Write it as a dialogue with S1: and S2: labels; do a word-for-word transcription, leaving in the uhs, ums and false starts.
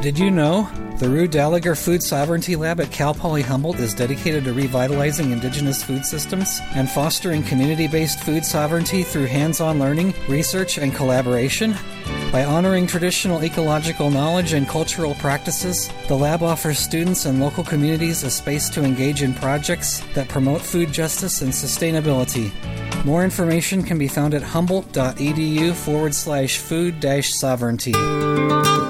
S1: Did you know the Rue Gallagher Food Sovereignty Lab at Cal Poly Humboldt is dedicated to revitalizing indigenous food systems and fostering community-based food sovereignty through hands-on learning, research, and collaboration? By honoring traditional ecological knowledge and cultural practices, the lab offers students and local communities a space to engage in projects that promote food justice and sustainability. More information can be found at humboldt.edu forward slash food dash sovereignty.